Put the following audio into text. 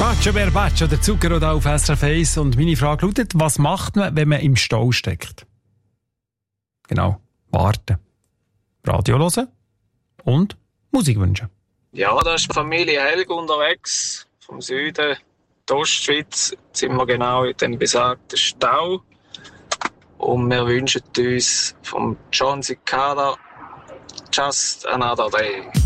Baccio per Baccio, der Zuckerrohr auf SRF 1. Und meine Frage lautet, was macht man, wenn man im Stau steckt? Genau, warten. Radio hören und Musik wünschen. Ja, da ist die Familie Helg unterwegs, vom Süden, die Ostschweiz. Jetzt sind wir genau in dem besagten Stau. Und wir wünschen uns vom John Cicada Just Another Day.